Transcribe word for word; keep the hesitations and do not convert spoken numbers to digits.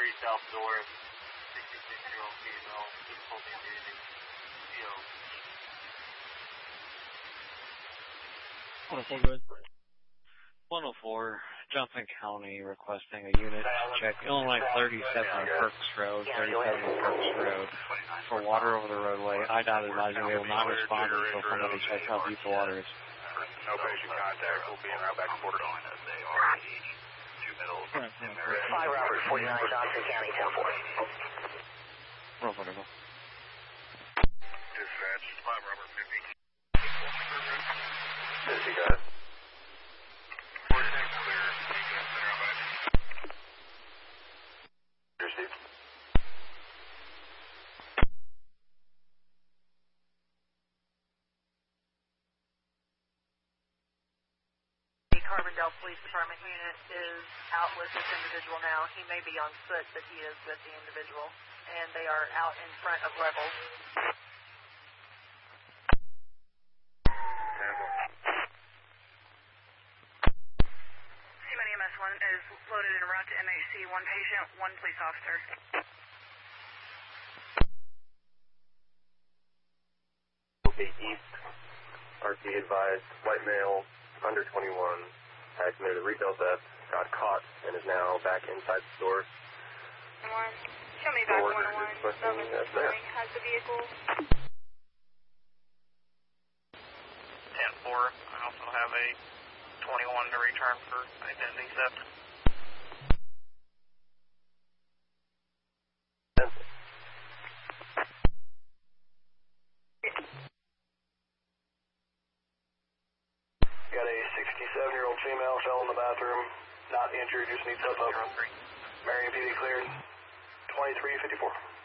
thirty South North, sixty-six-year-old female, difficulty breathing, C O P. one oh four, good. one oh four, Johnson County requesting a unit to check Illinois thirty-seven on Perks Road, thirty-seven on Perks Road, for water over the roadway. I D O T advising they will not respond until somebody checks how deep the water is. No patient contact will be in route back to Porter. five Robert, forty-nine Johnson County, ten four. Roll for it. Dispatch, five Robert, fifty. fifty, guys. forty-six clear, Received. The Carbondale Police Department unit is out with this individual now. He may be on foot, but he is with the individual, and they are out in front of Rebels. C M S one is loaded en route to M A C. One patient, one police officer. Okay, east. R T advised, white male, under twenty-one, had committed a retail theft, got caught, and is now back inside the store. One. Show me back one oh one. Melvin Sterling has the vehicle. ten four, I also have a twenty-one to return for identity theft. Got a sixty-seven-year-old female, fell in the bathroom, not injured, just needs help up. Marion P D cleared, twenty-three fifty-four.